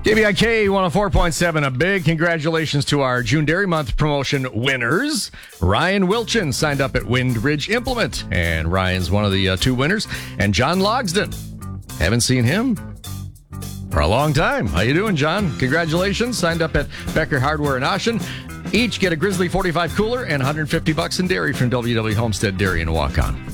KBIK 104.7, a big congratulations to our June Dairy Month promotion winners. Ryan Wilchin signed up at Wind Ridge Implement, and Ryan's one of the two winners. And John Logsden, haven't seen him for a long time. How you doing, John? Congratulations, signed up at Becker Hardware in Oshen. Each get a Grizzly 45 cooler and $150 in dairy from WW Homestead Dairy in Waukon.